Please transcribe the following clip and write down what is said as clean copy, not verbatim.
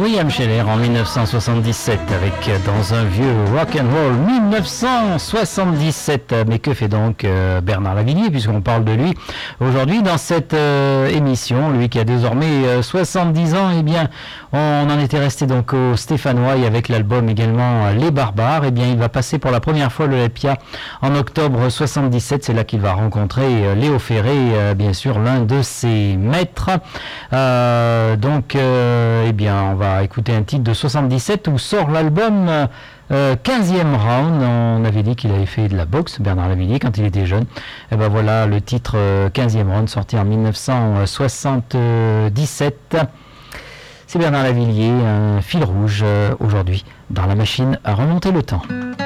William Scheller en 1977 avec Dans un vieux rock and roll 1977. Mais que fait donc Bernard Lavilliers, puisqu'on parle de lui aujourd'hui dans cette émission, lui qui a désormais 70 ans. Eh bien, on en était resté donc au Stéphanois et avec l'album également Les Barbares. Eh bien, il va passer pour la première fois l'Olympia en octobre 77. C'est là qu'il va rencontrer Léo Ferré, bien sûr l'un de ses maîtres. Eh bien, on va écouter un titre de 77 où sort l'album 15e round. On avait dit qu'il avait fait de la boxe, Bernard Lavilliers, quand il était jeune. Et ben voilà le titre 15e round sorti en 1977. C'est Bernard Lavilliers, un fil rouge aujourd'hui dans la machine à remonter le temps.